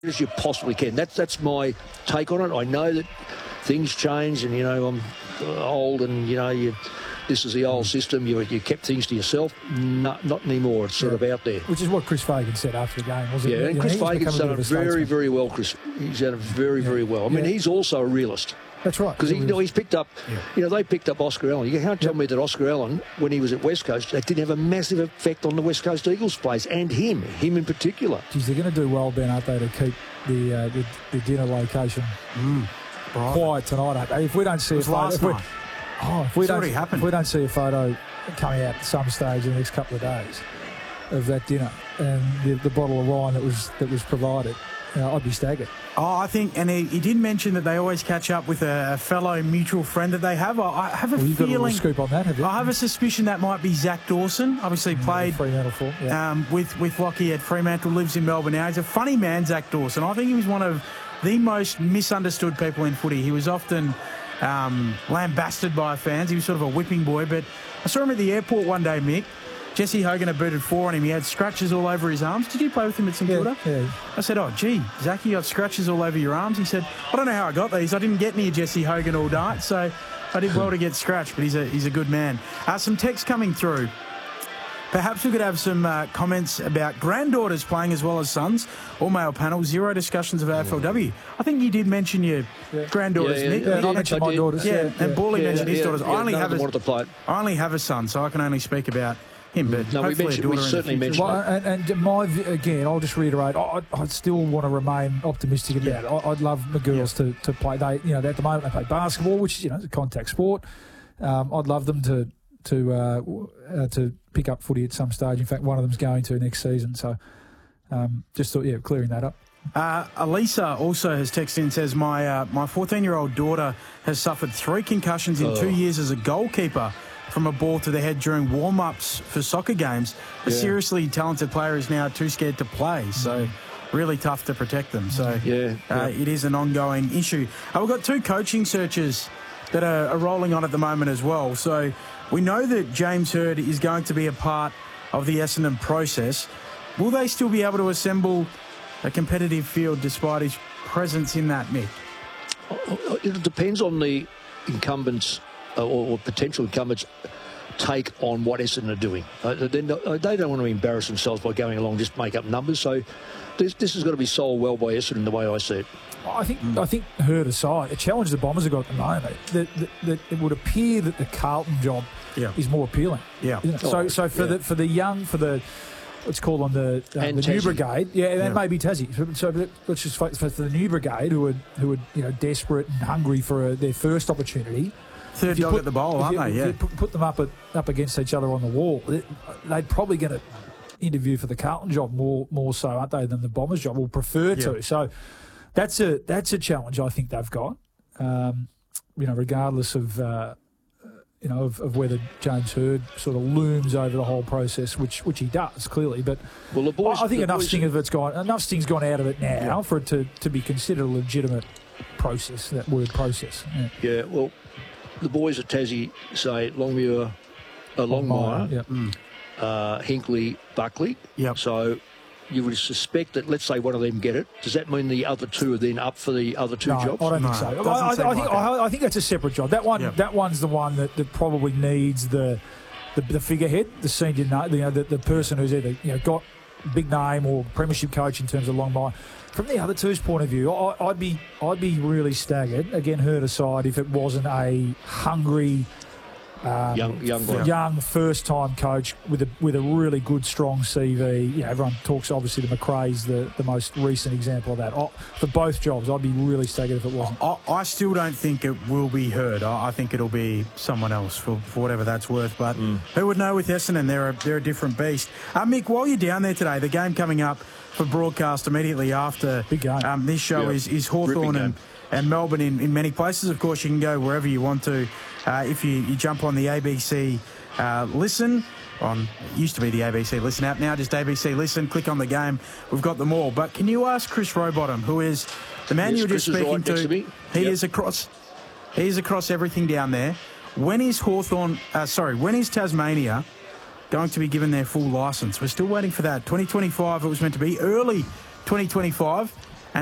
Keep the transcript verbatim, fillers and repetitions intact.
as you possibly can. That's that's my take on it. I know that things change, and you know I'm old, and you know you. This is the old system. You you kept things to yourself. No, not anymore. It's sort yeah. of out there. Which is what Chris Fagan said after the game, wasn't yeah, it? Yeah, and you Chris know, Fagan's done it very, very well. Chris, he's done it very, yeah. very well. I mean, yeah. he's also a realist. That's right. Because he, you know, he's picked up, yeah. you know, they picked up Oscar Allen. You can't tell yep. me that Oscar Allen, when he was at West Coast, that didn't have a massive effect on the West Coast Eagles players, and him, him in particular. Geez, they're going to do well, Ben, aren't they, to keep the uh, the, the dinner location mm. quiet tonight, aren't they? If we don't see it a photo, if we, oh, if we don't, happened. if we don't see a photo coming out at some stage in the next couple of days of that dinner and the, the bottle of wine that was that was provided, you know, I'd be staggered. Oh, I think, and he, he did mention that they always catch up with a, a fellow mutual friend that they have. I, I have a well, you've feeling. Got a little scoop on that, have you? I have a suspicion that might be Zach Dawson. Obviously mm, played Fremantle for, yeah. um, with with Lockie at Fremantle. Lives in Melbourne now. He's a funny man, Zach Dawson. I think he was one of the most misunderstood people in footy. He was often um, lambasted by fans. He was sort of a whipping boy. But I saw him at the airport one day, Mick. Jesse Hogan had booted four on him. He had scratches all over his arms. Did you play with him at St Kilda? Yeah, yeah. I said, oh, gee, Zach, you got scratches all over your arms? He said, I don't know how I got these. I didn't get near Jesse Hogan all night, so I did well to get scratched, but he's a, he's a good man. Uh, some text coming through. Perhaps we could have some uh, comments about granddaughters playing as well as sons. All male panel, zero discussions of A F L W. I think you did mention your yeah. granddaughters, yeah, yeah, Nick. Yeah, yeah, I mentioned my daughters. Yeah, yeah, and yeah. Borley yeah, mentioned yeah, his daughters. Yeah, I, only none have of them a, wanted to play it. I only have a son, so I can only speak about him. But no, we, mentioned, we certainly mentioned well, and, and my again, I'll just reiterate. I, I still want to remain optimistic about yeah. it. I, I'd love my girls yeah. to, to play. They, you know, at the moment they play basketball, which is, you know, a contact sport. Um, I'd love them to to uh, uh, to pick up footy at some stage. In fact, one of them's going to next season. So, um, just thought, yeah, clearing that up. Uh, Elisa also has texted in and says, my uh, my fourteen-year-old daughter has suffered three concussions in oh. two years as a goalkeeper from a ball to the head during warm-ups for soccer games. A yeah. seriously talented player is now too scared to play, so really tough to protect them. So yeah, yeah. Uh, it is an ongoing issue. Uh, we've got two coaching searches that are, are rolling on at the moment as well. So we know that James Hird is going to be a part of the Essendon process. Will they still be able to assemble a competitive field despite his presence in that mix? It depends on the incumbents uh, or, or potential incumbents' take on what Essendon are doing. Uh, they don't want to embarrass themselves by going along just make up numbers. So this, this has got to be sold well by Essendon the way I see it. I think mm. I think Hird aside, the challenge the Bombers have got at the moment, that, that, that it would appear that the Carlton job yeah. is more appealing. Yeah. Oh, so so for yeah. the for the young for the let's call them the uh, the Tassie. new brigade, yeah, and yeah. maybe Tassie. So, so let's just focus for the new brigade who are who are you know desperate and hungry for a, their first opportunity. Third dog put, at the bowl, aren't you, they? Yeah. If you put, put them up at, up against each other on the wall, they, they're probably going to interview for the Carlton job more more so, aren't they, than the Bombers job? Or prefer yeah. to. So that's a that's a challenge I think they've got. Um, you know, regardless of uh, you know of, of whether James Hird sort of looms over the whole process, which which he does clearly. But well, the boys, I think the enough boys sting of it's gone. Enough sting's gone out of it now yeah. for it to, to be considered a legitimate process. That word process. Yeah. yeah well. The boys at Tassie say Longmuir, uh, Longmire, yep. mm. uh, Hinkley, Buckley. Yep. So you would suspect that, let's say one of them get it. Does that mean the other two are then up for the other two no, jobs? I don't no, think so. I, I, I, think, like I, I think that's a separate job. That one, yep. that one's the one that, that probably needs the, the the figurehead, the senior, you know, the, the person who's either you know got big name or premiership coach in terms of Longmire. From the other two's point of view, I, I'd be I'd be really staggered. Again, Hird aside, if it wasn't a hungry, um, young young, boy. young first-time coach with a with a really good, strong C V. You know, everyone talks obviously the McRae's the, the most recent example of that. I, for both jobs, I'd be really staggered if it wasn't. I, I still don't think it will be Hird. I, I think it'll be someone else for, for whatever that's worth. But mm. who would know with Essendon? They're a, they're a different beast. Uh, Mick, while you're down there today, the game coming up for broadcast immediately after Big game. Um, this show yeah. is, is Hawthorn and, and Melbourne in, in many places. Of course, you can go wherever you want to. Uh, if you, you jump on the A B C uh, Listen, on it used to be the A B C Listen app, now just A B C Listen, click on the game. We've got them all. But can you ask Chris Rowbottom, who is the man yes, you were just Chris speaking right to, to me. he yep. is across he is across everything down there. When is Hawthorn, uh, sorry, when is Tasmania going to be given their full licence? We're still waiting for that. twenty twenty-five it was meant to be, early twenty twenty-five.